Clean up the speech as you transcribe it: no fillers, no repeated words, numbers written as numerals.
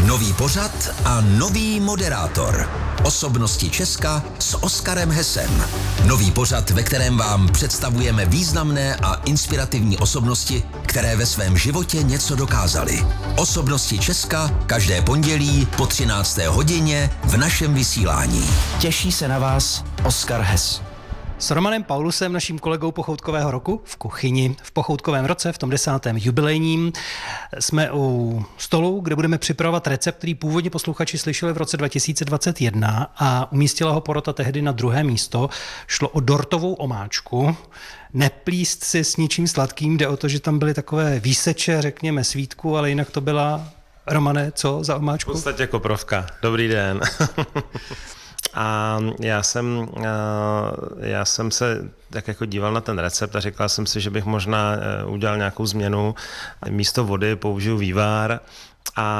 Nový pořad a nový moderátor. Osobnosti Česka s Oskarem Hessem. Nový pořad, ve kterém vám představujeme významné a inspirativní osobnosti, které ve svém životě něco dokázaly. Osobnosti Česka každé pondělí po 13. hodině v našem vysílání. Těší se na vás Oskar Hess. S Romanem Paulusem, naším kolegou Pochoutkového roku v kuchyni v Pochoutkovém roce, v tom 10. jubilejním, jsme u stolu, kde budeme připravovat recept, který původně posluchači slyšeli v roce 2021 a umístila ho porota tehdy na 2. místo. Šlo o dortovou omáčku. Neplíst si s ničím sladkým, jde o to, že tam byly takové výseče, řekněme, svítku, ale jinak to byla, Romane, co za omáčku? V podstatě koprovka. Dobrý den. A já jsem se tak jako díval na ten recept a říkal jsem si, že bych možná udělal nějakou změnu. Místo vody použiju vývar